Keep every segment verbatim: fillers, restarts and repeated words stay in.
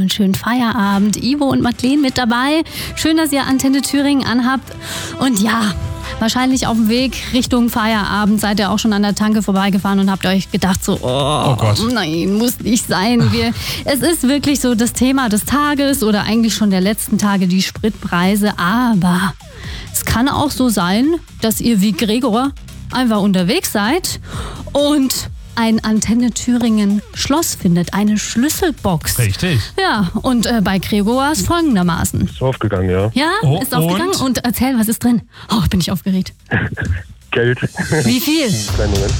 einen schönen Feierabend. Ivo und Madeleine mit dabei. Schön, dass ihr Antenne Thüringen anhabt. Und ja, wahrscheinlich auf dem Weg Richtung Feierabend seid ihr auch schon an der Tanke vorbeigefahren und habt euch gedacht so, oh, oh Gott, nein, muss nicht sein. Wir, es ist wirklich so das Thema des Tages oder eigentlich schon der letzten Tage, die Spritpreise. Aber es kann auch so sein, dass ihr wie Gregor einfach unterwegs seid und ein Antenne Thüringen Schloss findet, eine Schlüsselbox. Richtig. Ja, und äh, bei Gregor war es folgendermaßen. Ist aufgegangen, ja. Ja, Oh, ist aufgegangen. Und? und erzähl, was ist drin? Oh, bin ich aufgeregt. Geld. Wie viel? Kleinen Moment.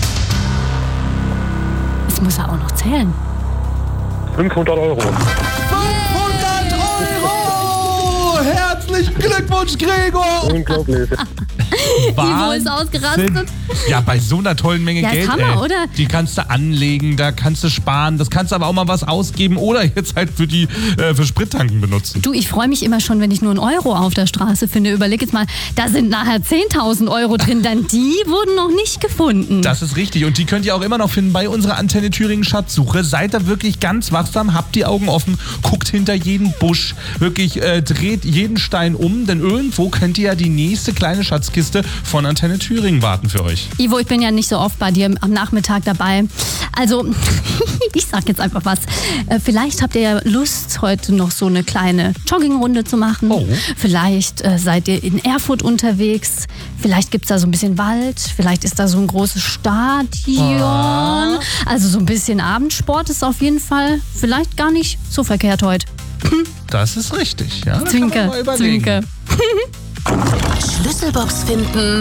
Das muss er auch noch zählen. fünfhundert Euro. fünfhundert Euro! Herzlichen Glückwunsch, Gregor! Unglaublich. Ivo ist ausgerastet. Ja, bei so einer tollen Menge Ja, Geld, Hammer, ey, oder? Die kannst du anlegen, da kannst du sparen, das kannst du aber auch mal was ausgeben oder jetzt halt für die äh, für Sprittanken benutzen. Du, ich freue mich immer schon, wenn ich nur einen Euro auf der Straße finde. Überleg jetzt mal, da sind nachher zehntausend Euro drin, denn die wurden noch nicht gefunden. Das ist richtig und die könnt ihr auch immer noch finden bei unserer Antenne Thüringen Schatzsuche. Seid da wirklich ganz wachsam, habt die Augen offen, guckt hinter jeden Busch, wirklich äh, dreht jeden Stein um, denn irgendwo könnt ihr ja die nächste kleine Schatzkiste von Antenne Thüringen warten für euch. Ivo, ich bin ja nicht so oft bei dir am Nachmittag dabei. Also, ich sag jetzt einfach was. Äh, vielleicht habt ihr ja Lust, heute noch so eine kleine Joggingrunde zu machen. Oh. Vielleicht äh, seid ihr in Erfurt unterwegs. Vielleicht gibt es da so ein bisschen Wald. Vielleicht ist da so ein großes Stadion. Ah. Also so ein bisschen Abendsport ist auf jeden Fall vielleicht gar nicht so verkehrt heute. Das ist richtig, ja. Da kann man Zwinker, mal überlegen. zwinker. Schlüsselbox finden